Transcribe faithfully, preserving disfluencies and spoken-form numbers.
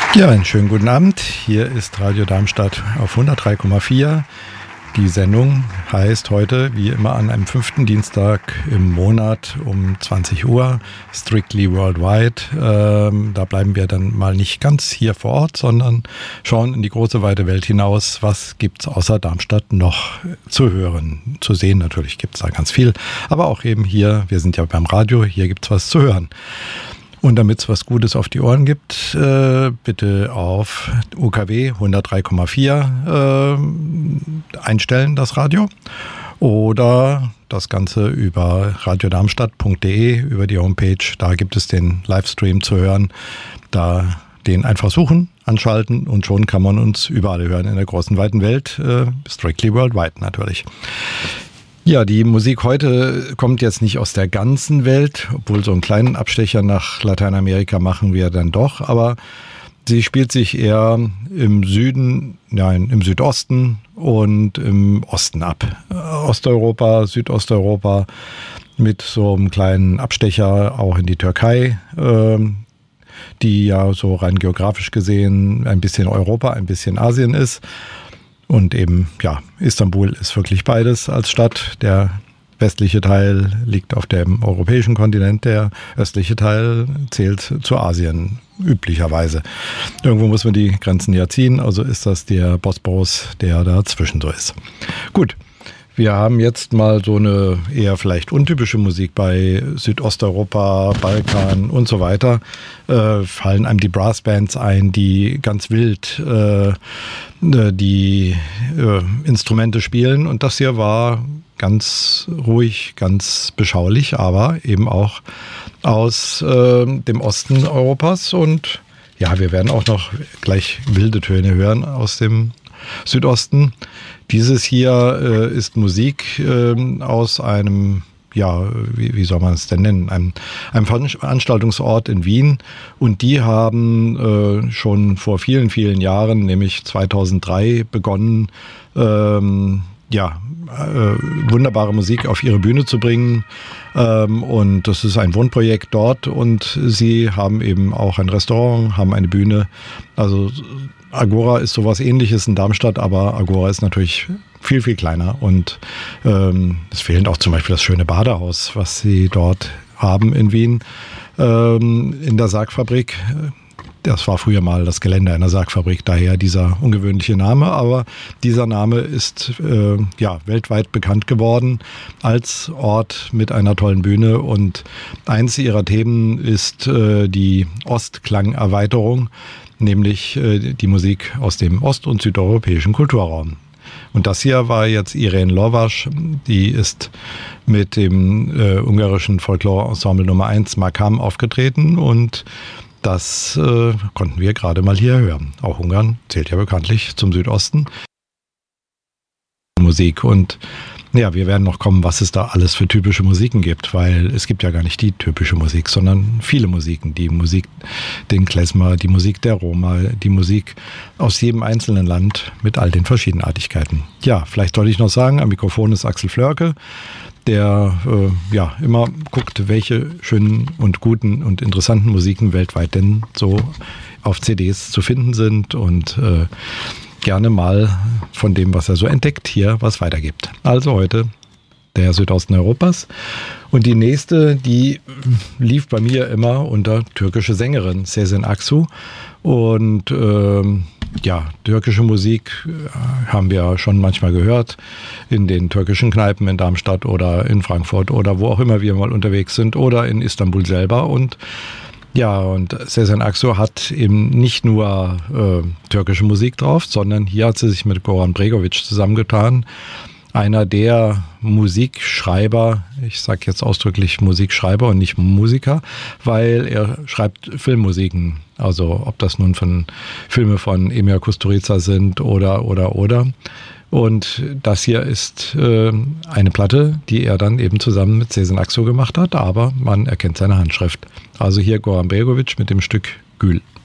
Ja, einen schönen guten Abend. Hier ist Radio Darmstadt auf hundertdrei Komma vier. Die Sendung heißt heute, wie immer an einem fünften Dienstag im Monat um zwanzig Uhr, Strictly Worldwide. Ähm, da bleiben wir dann mal nicht ganz hier vor Ort, sondern schauen in die große, weite Welt hinaus. Was gibt's außer Darmstadt noch zu hören? Zu sehen natürlich gibt's da ganz viel, aber auch eben hier, wir sind ja beim Radio, hier gibt's was zu hören. Und damit es was Gutes auf die Ohren gibt, äh, bitte auf U K W hundertdrei Komma vier äh, einstellen, das Radio. Oder das Ganze über radiodarmstadt punkt de, über die Homepage. Da gibt es den Livestream zu hören. Da den einfach suchen, anschalten und schon kann man uns überall hören in der großen, weiten Welt. Äh, strictly worldwide natürlich. Ja, die Musik heute kommt jetzt nicht aus der ganzen Welt, obwohl so einen kleinen Abstecher nach Lateinamerika machen wir dann doch, aber sie spielt sich eher im Süden, nein, im Südosten und im Osten ab. Osteuropa, Südosteuropa mit so einem kleinen Abstecher auch in die Türkei, die ja so rein geografisch gesehen ein bisschen Europa, ein bisschen Asien ist. Und eben, ja, Istanbul ist wirklich beides als Stadt. Der westliche Teil liegt auf dem europäischen Kontinent, der östliche Teil zählt zu Asien üblicherweise. Irgendwo muss man die Grenzen ja ziehen, also ist das der Bosporus, der dazwischen so ist. Gut. Wir haben jetzt mal so eine eher vielleicht untypische Musik bei Südosteuropa, Balkan und so weiter. Äh, fallen einem die Brassbands ein, die ganz wild äh, die äh, Instrumente spielen. Und das hier war ganz ruhig, ganz beschaulich, aber eben auch aus äh, dem Osten Europas. Und ja, wir werden auch noch gleich wilde Töne hören aus dem Südosten. Dieses hier äh, ist Musik äh, aus einem, ja, wie, wie soll man es denn nennen, einem, einem Veranstaltungsort in Wien. Und die haben äh, schon vor vielen, vielen Jahren, nämlich zweitausenddrei, begonnen, ähm, ja, äh, wunderbare Musik auf ihre Bühne zu bringen. Ähm, und das ist ein Wohnprojekt dort. Und sie haben eben auch ein Restaurant, haben eine Bühne. Also Agora ist sowas Ähnliches in Darmstadt, aber Agora ist natürlich viel, viel kleiner. Und ähm, es fehlt auch zum Beispiel das schöne Badehaus, was sie dort haben in Wien, ähm, in der Sargfabrik. Das war früher mal das Gelände einer Sargfabrik, daher dieser ungewöhnliche Name. Aber dieser Name ist äh, ja weltweit bekannt geworden als Ort mit einer tollen Bühne. Und eins ihrer Themen ist äh, die Ostklangerweiterung, nämlich äh, die Musik aus dem ost- und südeuropäischen Kulturraum. Und das hier war jetzt Irene Lovasz, die ist mit dem äh, ungarischen Folklore-Ensemble Nummer eins Makam aufgetreten und das äh, konnten wir gerade mal hier hören. Auch Ungarn zählt ja bekanntlich zum Südosten. Musik und ja, wir werden noch kommen, was es da alles für typische Musiken gibt, weil es gibt ja gar nicht die typische Musik, sondern viele Musiken. Die Musik, den Klezmer, die Musik der Roma, die Musik aus jedem einzelnen Land mit all den Verschiedenartigkeiten. Ja, vielleicht sollte ich noch sagen, am Mikrofon ist Axel Flörke, der äh, ja immer guckt, welche schönen und guten und interessanten Musiken weltweit denn so auf C Ds zu finden sind und äh, gerne mal von dem, was er so entdeckt, hier was weitergibt. Also heute der Südosten Europas. Und die nächste, die lief bei mir immer unter türkische Sängerin Sezen Aksu. Und ähm, ja, türkische Musik haben wir schon manchmal gehört in den türkischen Kneipen in Darmstadt oder in Frankfurt oder wo auch immer wir mal unterwegs sind oder in Istanbul selber. Und ja, und Sezen Aksu hat eben nicht nur äh, türkische Musik drauf, sondern hier hat sie sich mit Goran Bregovic zusammengetan. Einer der Musikschreiber, ich sage jetzt ausdrücklich Musikschreiber und nicht Musiker, weil er schreibt Filmmusiken. Also ob das nun von Filme von Emir Kusturica sind oder, oder, oder. Und das hier ist äh, eine Platte, die er dann eben zusammen mit Sezen Aksu gemacht hat, aber man erkennt seine Handschrift. Also hier Goran Bregovic mit dem Stück Gül.